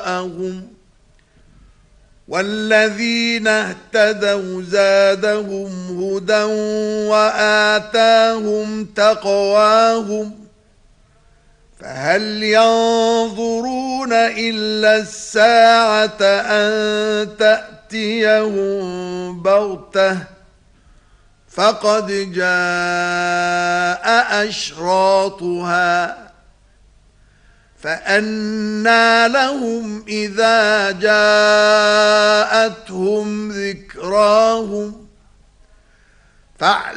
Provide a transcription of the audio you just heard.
وراءهم والذين اهتدوا زادهم هدى وآتاهم تقواهم فهل ينظرون إلا الساعة أن تأتيهم بغتة فقد جاء أشراطها فأنى لهم إذا جاءتهم ذكراهم